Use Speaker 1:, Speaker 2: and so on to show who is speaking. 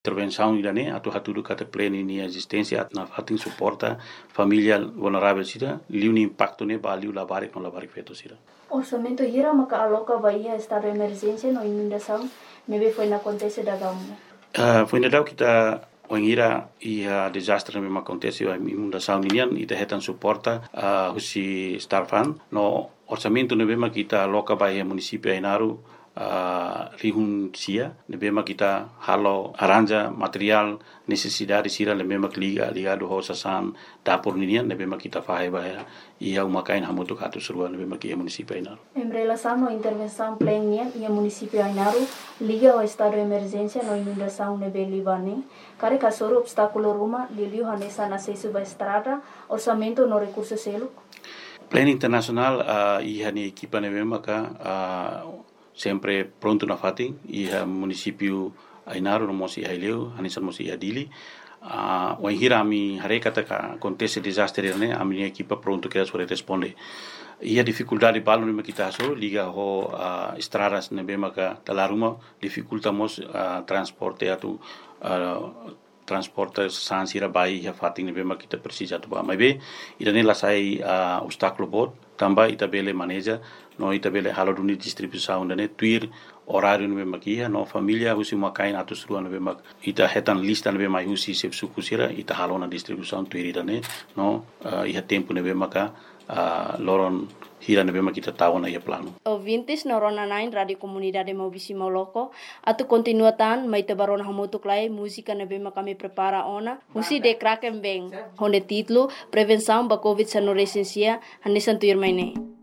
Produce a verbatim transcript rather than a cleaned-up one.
Speaker 1: intervenção irane atu hatudu kata pleno ni existência na fatin suporta família vulnerável sira liu ni impacto ne baliu labarik no labarik feto sira.
Speaker 2: Orçamento hira maka aloca Bahia estado de emergência no inundação nebe foi na acontece da gamu.
Speaker 1: Uh, foi na dau kita wangira ia desastre me acontece a inundação ninian ita hetan suporta uh, husi starfan no orçamento nebe ma kita aloca Bahia município Ainaru Uh, rihun sia nebema kita halo aranja material necessidade sira nebema liga ligado ho sasan dapur ninian nebema kita fahai baya ia umakain hamutu katu surua nebema ki município Ainaru.
Speaker 2: Em relação à intervenção plena e município Ainaru liga ao estado de emergência no inundação nebe Libane kare kasoro obstáculo ruma liliu hanesa na sesu ba estrada orçamento no recurso selo.
Speaker 1: Plano internacional uh, ia ni equipa nebema ka uh, sempre pronto na fatin ia município Ainaru no mosi haileu hanisan mosi adili a uh, hira ami harekata ka acontece desastre ne ami equipa pronto que sore responde ia dificuldade balo ne kita so liga ho uh, estradas ne bema ka talaruma dificultamos uh, transporte atu uh, transporte sansira bai ya fatin ne bema kita precisa tu ba mai be ida ne la sai uh, obstáculo bot tamba ita bele maneja no ita bele halo duni distribuição ne tuir horário no bema kia no família husi makain atus ruan no bema ita hetan lista no bema husi sep sukusira ita halo na distribuição tuir ida ne no uh, ia tempo no bema ka uh, loron hira no bema kita tahu na ia plano.
Speaker 2: Ouvintes no Rona nine Radio Comunidade Maubisi Moloko atu continuatan mai te barona hamutuk lai música no bema kami prepara ona husi de kraken beng honde titlo prevenção ba covid sa no resensia hanisan tuir mai ne.